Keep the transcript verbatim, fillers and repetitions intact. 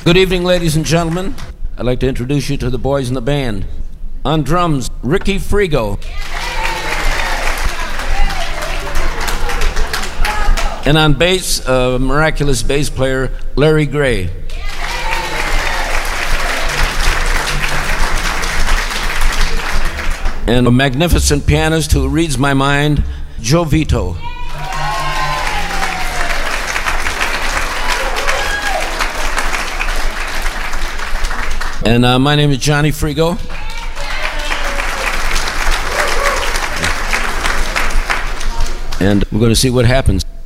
Good evening, ladies and gentlemen. I'd like to introduce you to the boys in the band. On drums, Ricky Frigo. And on bass, a miraculous bass player, Larry Gray. And a magnificent pianist who reads my mind, Joe Vito. And uh, my name is Johnny Frigo. And we're going to see what happens.